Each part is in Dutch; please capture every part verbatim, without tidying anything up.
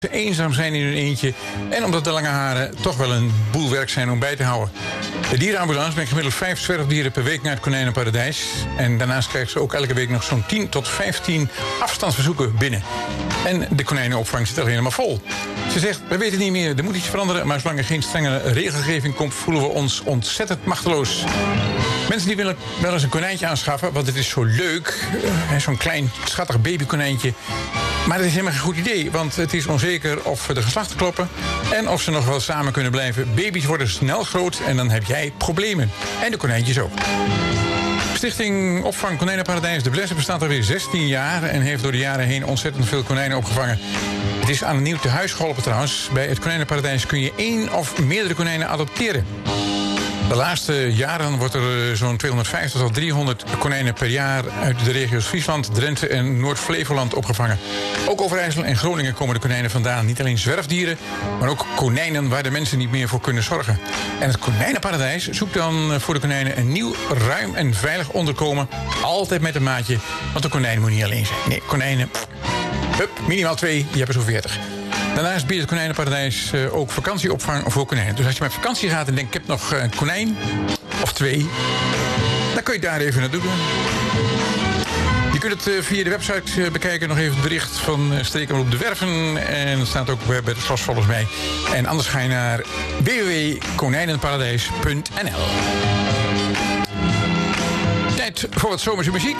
ze eenzaam zijn in hun eentje en omdat de lange haren toch wel een boel werk zijn om bij te houden. De dierenambulance brengt gemiddeld vijf zwerfdieren per week naar het konijnenparadijs. En daarnaast krijgt ze ook elke week nog zo'n tien tot vijftien afstandsverzoeken binnen. En de konijnenopvang zit al helemaal vol. Ze zegt, we weten niet meer, er moet iets veranderen, maar zolang er geen strengere regelgeving komt, voelen we ons ontzettend machteloos. Mensen die willen wel eens een konijntje aanschaffen, want het is zo leuk. Uh, zo'n klein, schattig babykonijntje. Maar dat is helemaal geen goed idee, want het is onzeker of de geslachten kloppen en of ze nog wel samen kunnen blijven. Baby's worden snel groot en dan heb jij problemen. En de konijntjes ook. Stichting Opvang Konijnenparadijs De Blesse bestaat alweer zestien jaar en heeft door de jaren heen ontzettend veel konijnen opgevangen. Het is aan een nieuw tehuis geholpen trouwens. Bij het Konijnenparadijs kun je één of meerdere konijnen adopteren. De laatste jaren wordt er zo'n tweehonderdvijftig tot driehonderd konijnen per jaar uit de regio's Friesland, Drenthe en Noord-Flevoland opgevangen. Ook Overijssel en Groningen komen de konijnen vandaan. Niet alleen zwerfdieren, maar ook konijnen waar de mensen niet meer voor kunnen zorgen. En het Konijnenparadijs zoekt dan voor de konijnen een nieuw, ruim en veilig onderkomen. Altijd met een maatje, want de konijn moet niet alleen zijn. Nee, konijnen, pff, hup, minimaal twee, die hebben zo'n veertig. Daarnaast biedt het Konijnenparadijs uh, ook vakantieopvang voor konijnen. Dus als je met vakantie gaat en denkt, ik heb nog een konijn of twee, dan kun je daar even naartoe doen. Je kunt het uh, via de website uh, bekijken. Nog even het bericht van uh, Streken op de Werven. En het staat ook bij het Glas volgens mij. En anders ga je naar w w w punt konijnenparadijs punt n l. Tijd voor wat zomerse muziek.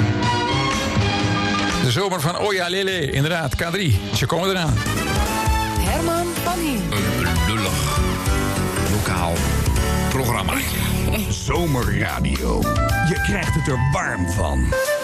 De zomer van Oja Lele, inderdaad, K drie. Ze komen eraan. Herman van Hien. Een lullig lokaal programma. Zomerradio. Je krijgt het er warm van.